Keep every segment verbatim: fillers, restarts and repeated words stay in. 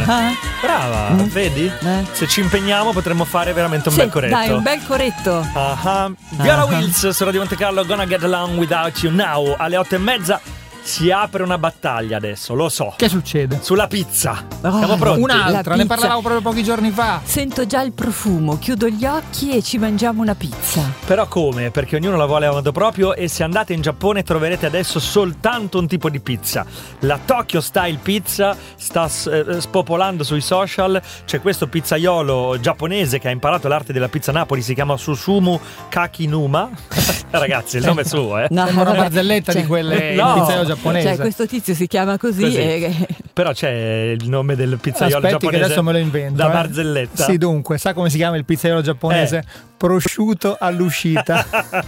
Ah. Brava, Mm. vedi? Eh. Se ci impegniamo potremmo fare veramente un Sì, bel coretto. dai, un bel coretto. Ah, Viola Ah. Wills su Radio Monte Carlo, Gonna Get Along Without You Now. Alle otto e mezza si apre una battaglia adesso, lo so. Che succede? Sulla pizza. Oh, Siamo pronti? Un'altra, La ne pizza. parlavamo proprio pochi giorni fa. Sento già il profumo, chiudo gli occhi e ci mangiamo una pizza. Però come? Perché ognuno la vuole a modo proprio e se andate in Giappone troverete adesso soltanto un tipo di pizza. La Tokyo Style Pizza sta eh, spopolando sui social. C'è questo pizzaiolo giapponese che ha imparato l'arte della pizza a Napoli, si chiama Susumu Kakinuma. Ragazzi, il nome è suo, eh. No, Sembra una vabbè. barzelletta Cioè, di quelle no. il pizzaiolo giapponese. Cioè, questo tizio si chiama così, Così. e... Però c'è il nome del pizzaiolo Aspetti giapponese. che adesso me lo invento. Da eh. barzelletta. Sì, dunque, sa come si chiama il pizzaiolo giapponese? Eh. Prosciutto all'uscita.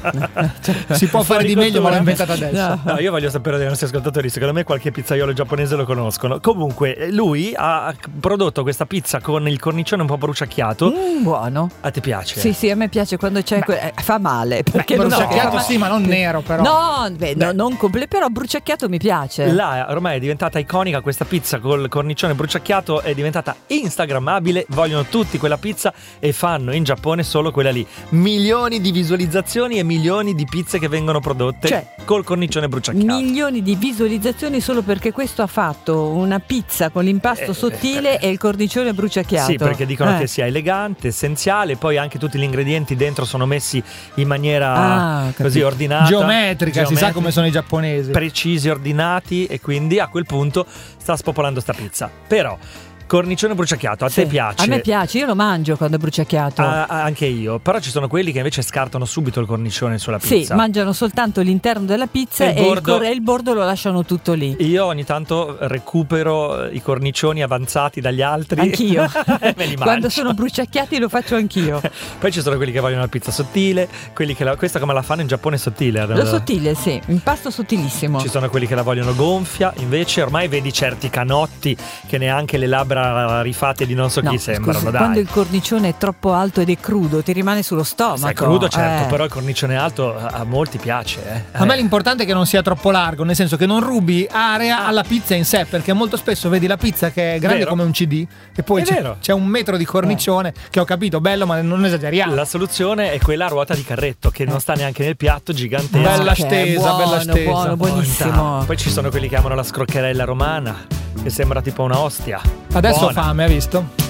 Si può fare Fuori di meglio, ma l'ho cultura. inventata adesso. No. No, io voglio sapere dai nostri ascoltatori, secondo me qualche pizzaiolo giapponese lo conoscono. Comunque, lui ha prodotto questa pizza con il cornicione un po' bruciacchiato. Mm, buono. A te piace? Sì, sì, a me piace quando c'è que- eh, fa male perché non so Bruciacchiato che- sì, ma non nero però. No, beh, no, non comple- però bruciacchiato mi piace. Là ormai è diventata iconica questa pizza col cornicione bruciacchiato, è diventata instagrammabile, vogliono tutti quella pizza e fanno in Giappone solo quella lì. Milioni di visualizzazioni e milioni di pizze che vengono prodotte Cioè, col cornicione bruciacchiato. Milioni di visualizzazioni solo perché questo ha fatto una pizza con l'impasto Eh, sottile e il cornicione bruciacchiato. Sì, perché dicono Eh. che sia elegante, essenziale, poi anche tutti gli ingredienti dentro sono messi in maniera Ah, ho capito. così ordinata, Geometrica, si sa come sono i giapponesi. precisi, ordinati, e quindi a quel punto sta spopolando sta pizza. Però cornicione bruciacchiato, a Sì, te piace? A me piace, io lo mangio quando è bruciacchiato. Ah, ah, anche io, però ci sono quelli che invece scartano subito il cornicione sulla Sì, pizza. mangiano soltanto l'interno della pizza E il e il, bordo- cor- e il bordo lo lasciano tutto lì. Io ogni tanto recupero i cornicioni avanzati dagli altri. Anch'io. E me li Quando mangio. sono bruciacchiati lo faccio anch'io. Poi ci sono quelli che vogliono la pizza sottile, quelli che la, questa come la fanno in Giappone è sottile. Lo sottile, sì, impasto sottilissimo. Ci sono quelli che la vogliono gonfia, invece ormai vedi certi canotti che neanche le labbra rifate di non so No, chi sembrano, scusi, dai. quando il cornicione è troppo alto ed è crudo ti rimane sullo stomaco. Se è crudo, certo, Eh. però il cornicione alto a a molti piace. Eh. A me Eh. l'importante è che non sia troppo largo, nel senso che non rubi area alla pizza in sé, perché molto spesso vedi la pizza che è grande Vero. come un C D e poi È c'è, vero. c'è un metro di cornicione che ho capito, bello, ma non esageriamo. La soluzione è quella a ruota di carretto che non sta neanche nel piatto, gigantesca. Bella Che è stesa, buono, bella stesa. buono, buonissimo. Bontà. Poi ci sono quelli che amano la scroccherella romana, che sembra tipo una ostia. Adesso ho Buona. fame, hai visto?